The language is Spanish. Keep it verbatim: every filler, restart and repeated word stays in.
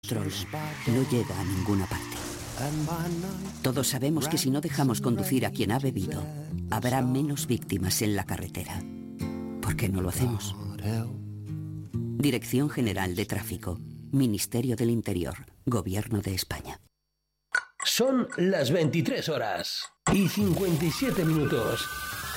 control no llega a ninguna parte. Todos sabemos que si no dejamos conducir a quien ha bebido, habrá menos víctimas en la carretera. ¿Por qué no lo hacemos? Dirección General de Tráfico, Ministerio del Interior, Gobierno de España. Son las veintitrés horas y cincuenta y siete minutos.